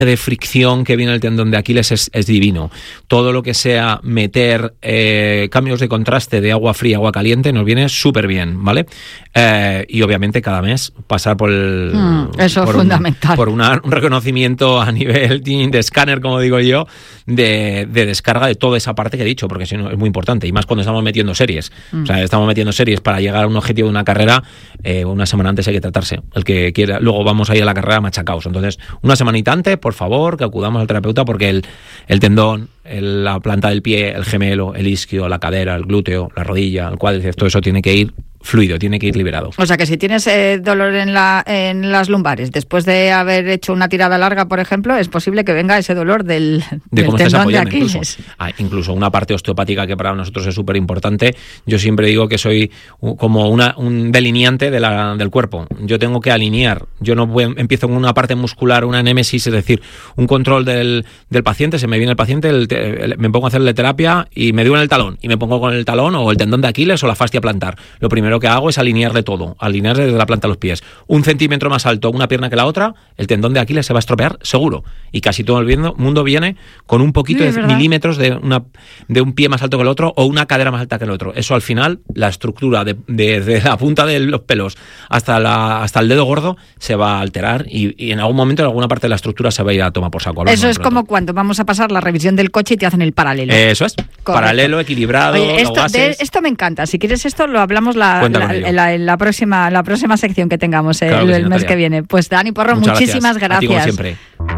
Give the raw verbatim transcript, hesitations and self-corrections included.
de fricción que viene el tendón de Aquiles es, es divino. Todo lo que sea meter eh, cambios de contraste de agua fría, agua caliente, nos viene súper bien, ¿vale? Eh, y obviamente cada mes pasar por el... Mm, eso por es fundamental. Un, por una, un reconocimiento a nivel de escáner, como digo yo, de, de descarga de toda esa parte que he dicho, porque si no es muy importante, y más cuando estamos metiendo series. Mm. O sea, estamos metiendo series para llegar a un objetivo de una carrera, eh, una semana antes hay que tratarse. El que quiera, luego vamos a ir a la carrera machacaos. Entonces, una semanita antes, por favor, que acudamos al terapeuta, porque el, el tendón, el, la planta del pie, el gemelo, el isquio, la cadera, el glúteo, la rodilla, el cuádriceps, todo eso tiene que ir fluido, tiene que ir liberado. O sea que si tienes eh, dolor en la en las lumbares después de haber hecho una tirada larga, por ejemplo, es posible que venga ese dolor del, de del tendón de Aquiles. Incluso, ah, incluso una parte osteopática que para nosotros es súper importante. Yo siempre digo que soy como una, un delineante de la, del cuerpo. Yo tengo que alinear. Yo no voy, empiezo con una parte muscular, una némesis, es decir, un control del, del paciente, se me viene el paciente, el, el, me pongo a hacerle terapia y me duele el talón y me pongo con el talón o el tendón de Aquiles o la fascia plantar. Lo primero Lo que hago es alinearle todo, alinearle desde la planta a los pies. Un centímetro más alto una pierna que la otra, el tendón de Aquiles se va a estropear seguro. Y casi todo el mundo viene con un poquito sí, de milímetros de, una, de un pie más alto que el otro o una cadera más alta que el otro. Eso al final, la estructura de, de, de la punta de los pelos hasta, la, hasta el dedo gordo se va a alterar y, y en algún momento en alguna parte de la estructura se va a ir a tomar por saco. Eso es como cuando vamos a pasar la revisión del coche y te hacen el paralelo. Eso es, correcto. Paralelo, equilibrado. Oye, esto, de, esto me encanta. Si quieres esto, lo hablamos la La, en, la, en la próxima la próxima sección que tengamos el, claro que el sí, mes que viene. Pues Dani Porro, muchas muchísimas gracias. gracias. A ti como siempre.